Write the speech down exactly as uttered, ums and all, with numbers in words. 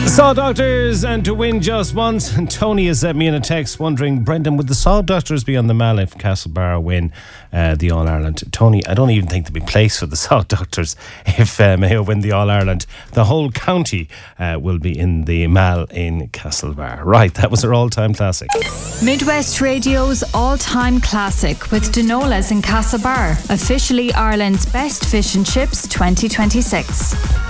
Saw Doctors and to win just once. And Tony has sent me in a text wondering, Brendan, would the Saw Doctors be on the Mall if Castlebar win uh, the All-Ireland? Tony, I don't even think there'd be place for the Saw Doctors if uh, Mayo win the All-Ireland. The whole county uh, will be in the Mall in Castlebar. Right, that was our all-time classic. Midwest Radio's all-time classic with Dinolas in Castlebar. Officially Ireland's best fish and chips twenty twenty-six.